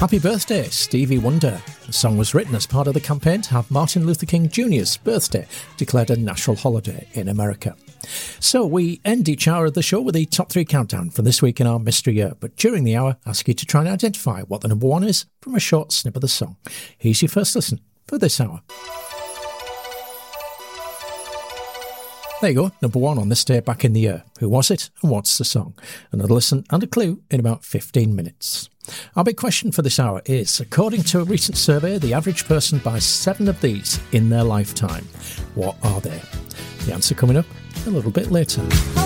Happy birthday, Stevie Wonder. The song was written as part of the campaign to have Martin Luther King Jr.'s birthday declared a national holiday in America. So we end each hour of the show with the top 3 countdown from this week in our mystery year, but during the hour, ask you to try and identify what the number 1 is from a short snip of the song. Here's your first listen for this hour. There you go, number 1 on this day back in the year. Who was it and what's the song? Another listen and a clue in about 15 minutes. Our big question for this hour is, according to a recent survey, the average person buys 7 of these in their lifetime. What are they? The answer coming up a little bit later.